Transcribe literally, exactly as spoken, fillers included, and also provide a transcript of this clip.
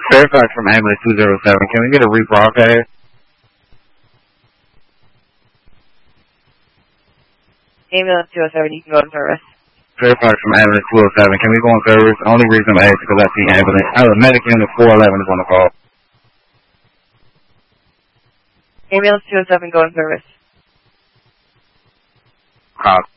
Fairfax from ambulance two zero seven. Can we get a rebroadcast? Ambulance two oh seven, you can go in service. Fairfax from ambulance two oh seven. Can we go in service? The only reason I'm asking because I see ambulance. Oh, the medic unit four eleven is on the call. Ambulance two oh seven, go in service. Cop.